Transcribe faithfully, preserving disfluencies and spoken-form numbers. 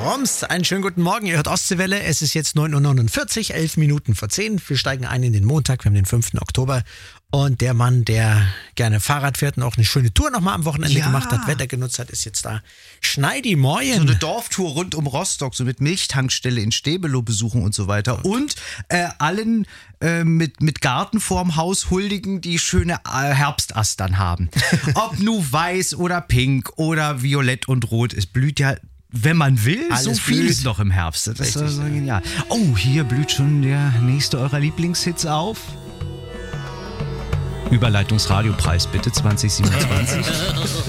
Roms, einen schönen guten Morgen. Ihr hört Ostseewelle. Es ist jetzt neun Uhr neunundvierzig, elf Minuten vor zehn. Wir steigen ein in den Montag. Wir haben den fünften Oktober. Und der Mann, der gerne Fahrrad fährt und auch eine schöne Tour nochmal am Wochenende Ja. gemacht hat, Wetter genutzt hat, ist jetzt da. Schneidi, moin. So eine Dorftour rund um Rostock, so mit Milchtankstelle in Stebelow besuchen und so weiter. Und äh, allen äh, mit, mit Garten vorm Haus huldigen, die schöne äh, Herbstastern haben. Ob nu weiß oder pink oder violett und rot. Es blüht ja, wenn man will, Alles so vieles blüht. noch im Herbst. Das ist Richtig, so ja. genial. Oh, hier blüht schon der nächste eurer Lieblingshits auf. Überleitungsradiopreis bitte zwanzig siebenundzwanzig.